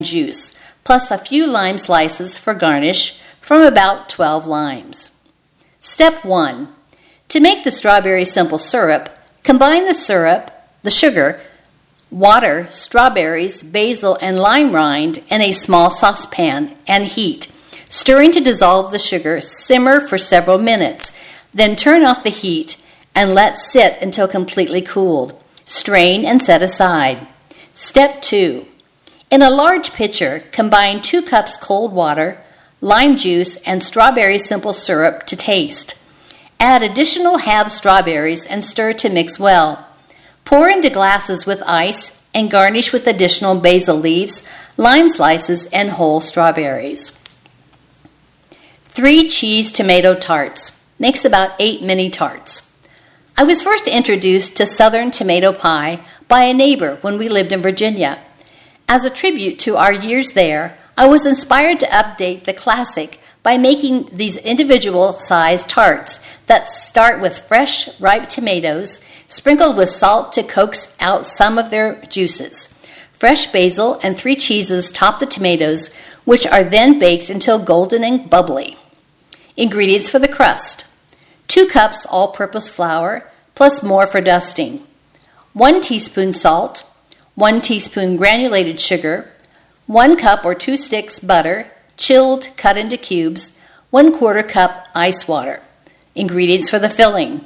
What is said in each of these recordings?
juice, plus a few lime slices for garnish from about 12 limes. Step 1. To make the strawberry simple syrup, combine the syrup, the sugar, water, strawberries, basil, and lime rind in a small saucepan and heat. Stirring to dissolve the sugar, simmer for several minutes. Then turn off the heat and let sit until completely cooled. Strain and set aside. Step 2. In a large pitcher, combine 2 cups cold water, lime juice, and strawberry simple syrup to taste. Add additional halved strawberries and stir to mix well. Pour into glasses with ice and garnish with additional basil leaves, lime slices, and whole strawberries. 3 cheese tomato tarts. Makes about 8 mini tarts. I was first introduced to Southern tomato pie by a neighbor when we lived in Virginia. As a tribute to our years there, I was inspired to update the classic by making these individual-sized tarts that start with fresh, ripe tomatoes, sprinkled with salt to coax out some of their juices. Fresh basil and 3 cheeses top the tomatoes, which are then baked until golden and bubbly. Ingredients for the crust: 2 cups all-purpose flour, plus more for dusting. 1 teaspoon salt, 1 teaspoon granulated sugar, 1 cup or 2 sticks butter, chilled, cut into cubes, 1/4 cup ice water. Ingredients for the filling: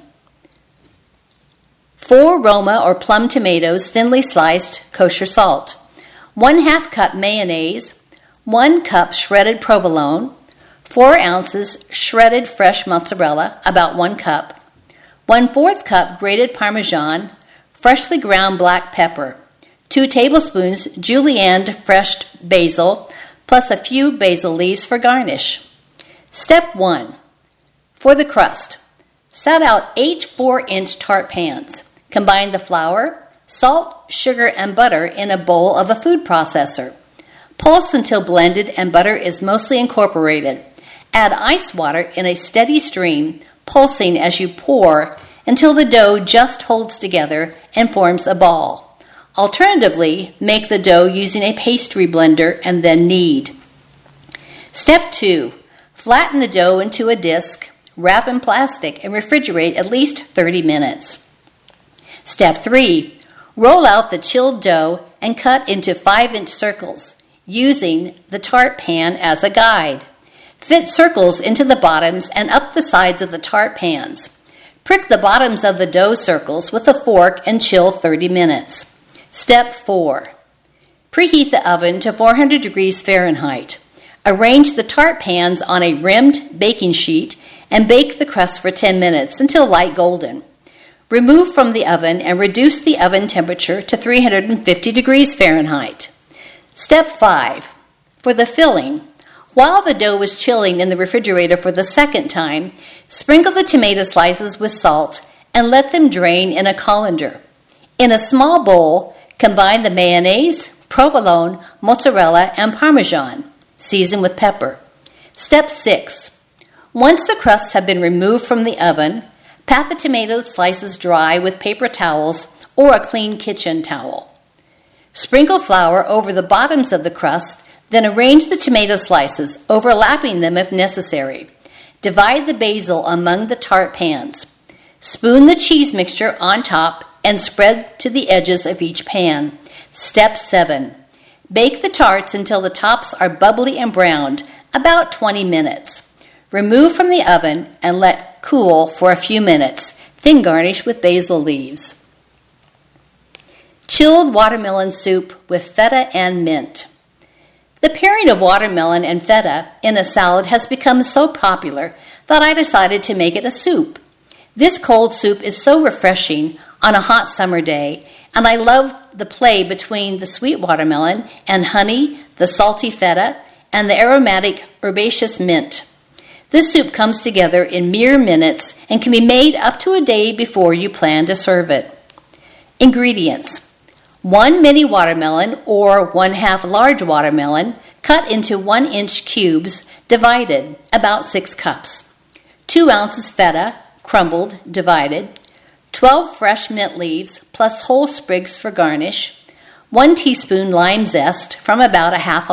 4 Roma or plum tomatoes, thinly sliced, kosher salt, 1/2 cup mayonnaise, 1 cup shredded provolone, 4 ounces shredded fresh mozzarella, about 1 cup, 1/4 cup grated Parmesan, freshly ground black pepper, 2 tablespoons julienned fresh basil, plus a few basil leaves for garnish. Step 1. For the crust, set out 8 4-inch tart pans. Combine the flour, salt, sugar, and butter in a bowl of a food processor. Pulse until blended and butter is mostly incorporated. Add ice water in a steady stream, pulsing as you pour until the dough just holds together and forms a ball. Alternatively, make the dough using a pastry blender and then knead. Step 2. Flatten the dough into a disc, wrap in plastic, and refrigerate at least 30 minutes. Step 3. Roll out the chilled dough and cut into 5-inch circles, using the tart pan as a guide. Fit circles into the bottoms and up the sides of the tart pans. Prick the bottoms of the dough circles with a fork and chill 30 minutes. Step 4. Preheat the oven to 400 degrees Fahrenheit. Arrange the tart pans on a rimmed baking sheet and bake the crust for 10 minutes until light golden. Remove from the oven and reduce the oven temperature to 350 degrees Fahrenheit. Step 5. For the filling, while the dough is chilling in the refrigerator for the second time, sprinkle the tomato slices with salt and let them drain in a colander. In a small bowl, combine the mayonnaise, provolone, mozzarella, and Parmesan. Season with pepper. Step 6. Once the crusts have been removed from the oven, pat the tomato slices dry with paper towels or a clean kitchen towel. Sprinkle flour over the bottoms of the crust, then arrange the tomato slices, overlapping them if necessary. Divide the basil among the tart pans. Spoon the cheese mixture on top and spread to the edges of each pan. Step 7. Bake the tarts until the tops are bubbly and browned, about 20 minutes. Remove from the oven and let cool for a few minutes, then garnish with basil leaves. Chilled watermelon soup with feta and mint. The pairing of watermelon and feta in a salad has become so popular that I decided to make it a soup. This cold soup is so refreshing on a hot summer day, and I love the play between the sweet watermelon and honey, the salty feta, and the aromatic herbaceous mint. This soup comes together in mere minutes and can be made up to a day before you plan to serve it. Ingredients: 1 mini watermelon or 1/2 large watermelon cut into 1-inch cubes, divided, about 6 cups. 2 ounces feta, crumbled, divided. 12 fresh mint leaves plus whole sprigs for garnish. 1 teaspoon lime zest from about a half a